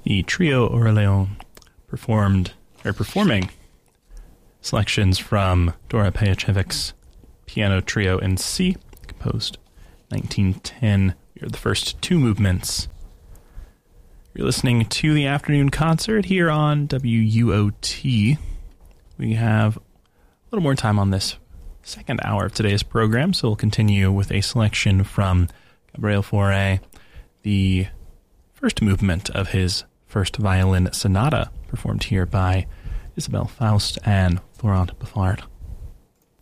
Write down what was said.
The Trio Orléans performing selections from Dora Pejacevich's Piano Trio in C, composed 1910. We are the first two movements. You're listening to the afternoon concert here on WUOT. We have a little more time on this second hour of today's program, so we'll continue with a selection from Gabriel Fauré, the first movement of his first violin sonata, performed here by Isabelle Faust and Florent Buffard.